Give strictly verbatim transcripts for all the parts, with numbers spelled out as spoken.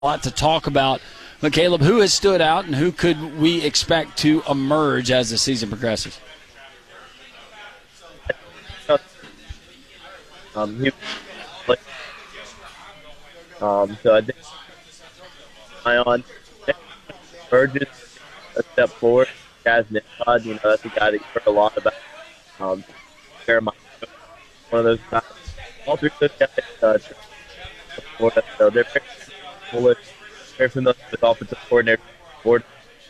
lot to talk about. But, Caleb, who has stood out and who could we expect to emerge as the season progresses? Um, he, um, so I think Ion emerges a step forward. Chaz Nimrod, you know, that's a guy that you heard a lot about. Um, Jeremiah, one of those guys. All three of those guys, uh, so they're very bullish, very familiar with offensive coordinator. Board.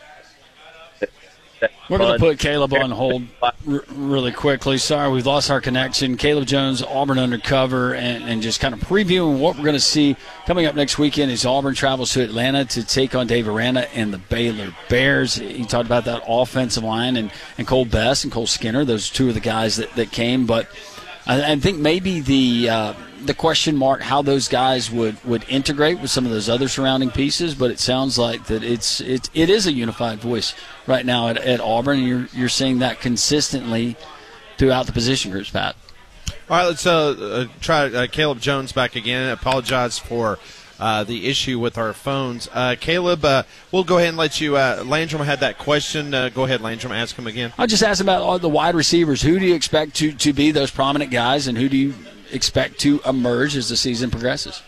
We're going to put Caleb on hold r- really quickly. Sorry, we've lost our connection. Caleb Jones, Auburn Undercover, and, and just kind of previewing what we're going to see coming up next weekend as Auburn travels to Atlanta to take on Dave Aranda and the Baylor Bears. He talked about that offensive line and, and Cole Best and Cole Skinner. Those two are the guys that, that came. But I, I think maybe the uh, the question mark how those guys would, would integrate with some of those other surrounding pieces. But it sounds like that it's it, it is a unified voice right now at, at Auburn, and you're you're seeing that consistently throughout the position groups, Pat. All right, let's uh, uh, try uh, Caleb Jones back again. I apologize for uh, the issue with our phones. Uh, Caleb, uh, we'll go ahead and let you. Uh, Landrum had that question. Uh, go ahead, Landrum, ask him again. I'll just ask about all the wide receivers. Who do you expect to, to be those prominent guys, and who do you expect to emerge as the season progresses?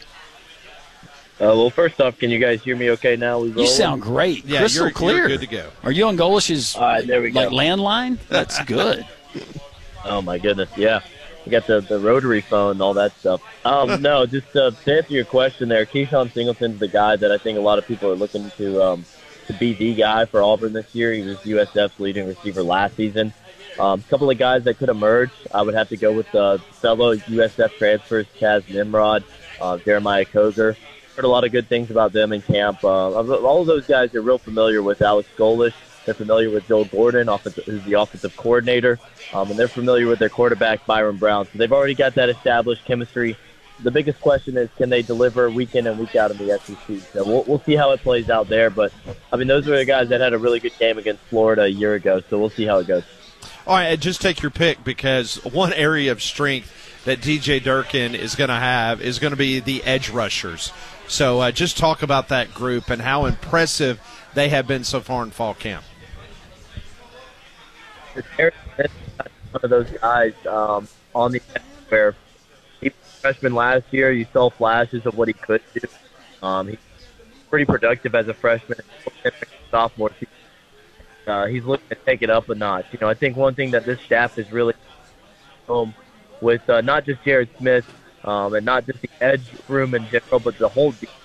Uh, well, first off, can you guys hear me okay now? We you sound great. Yeah, crystal you're, clear. You're good to go. Are you on Golish's All right, there we like go. landline? That's good. Oh, my goodness, yeah. You got the, the rotary phone and all that stuff. Um, no, just uh, to answer your question there, Keyshawn Singleton's the guy that I think a lot of people are looking to um, to be the guy for Auburn this year. He was U S F's leading receiver last season. A um, couple of guys that could emerge, I would have to go with uh, fellow U S F transfers, Chaz Nimrod, uh, Jeremiah Koger. Heard a lot of good things about them in camp. Uh, all of those guys are real familiar with Alex Golish. They're familiar with Joe Gordon, who's the offensive coordinator, um, and they're familiar with their quarterback, Byron Brown. So they've already got that established chemistry. The biggest question is, can they deliver week in and week out in the S E C? So we'll, we'll see how it plays out there. But, I mean, those are the guys that had a really good game against Florida a year ago, so we'll see how it goes. All right, just take your pick, because one area of strength that D J Durkin is going to have is going to be the edge rushers. So uh, just talk about that group and how impressive they have been so far in fall camp. Eric Smith is one of those guys um, on the edge where he was a freshman last year. You saw flashes of what he could do. Um, he's pretty productive as a freshman, sophomore season. Uh, he's looking to take it up a notch. You know, I think one thing that this staff is really home with uh, not just Jared Smith um, and not just the edge room in general, but the whole team.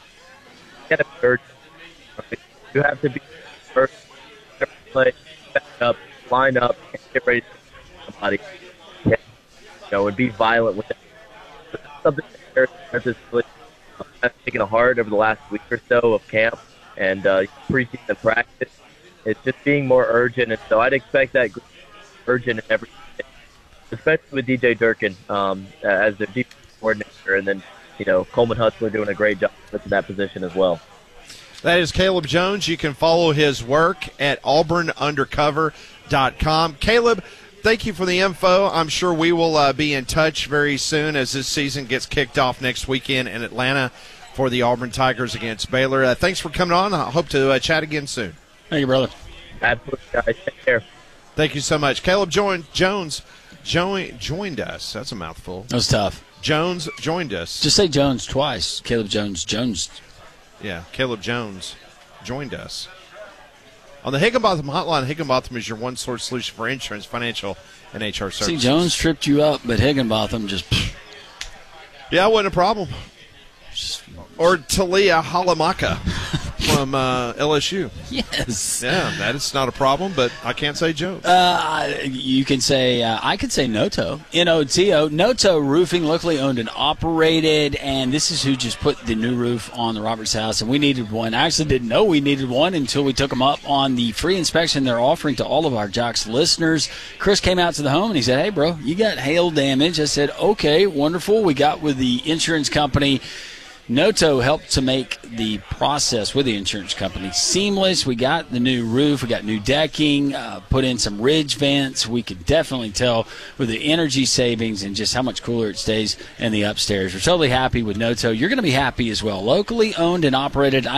You have to be first, play, back up, line up, and get ready to somebody. You know, and be violent with it. But that's something that Jared Smith has really uh, taken to heart over the last week or so of camp and uh, preseason practice. It's just being more urgent, and so I'd expect that urgent in every, especially with D J Durkin um, as the defensive coordinator, and then you know Coleman Hutzler doing a great job in that position as well. That is Caleb Jones. You can follow his work at auburn undercover dot com. Caleb, thank you for the info. I'm sure we will uh, be in touch very soon as this season gets kicked off next weekend in Atlanta for the Auburn Tigers against Baylor. Uh, thanks for coming on. I hope to uh, chat again soon. Thank you, brother. Absolutely, guys. Take care. Thank you so much. Caleb joined, Jones joined, joined us. That's a mouthful. That was tough. Jones joined us. Just say Jones twice. Caleb Jones. Jones. Yeah, Caleb Jones joined us. On the Higginbotham Hotline, Higginbotham is your one-source solution for insurance, financial, and H R services. See, Jones tripped you up, but Higginbotham just... Pfft. Yeah, it wasn't a problem. Just, or Talia Halamaka from uh, L S U. Yes. Yeah, that is not a problem, but I can't say Jones. Uh, you can say, uh, I could say Noto. N O T O. Noto Roofing, locally owned and operated, and this is who just put the new roof on the Roberts house, and we needed one. I actually didn't know we needed one until we took them up on the free inspection they're offering to all of our Jocks listeners. Chris came out to the home, and he said, hey, bro, you got hail damage. I said, okay, wonderful. We got with the insurance company. Noto helped to make the process with the insurance company seamless. We got the new roof, we got new decking, uh, put in some ridge vents. We could definitely tell with the energy savings and just how much cooler it stays in the upstairs. We're totally happy with Noto. You're going to be happy as well. Locally owned and operated.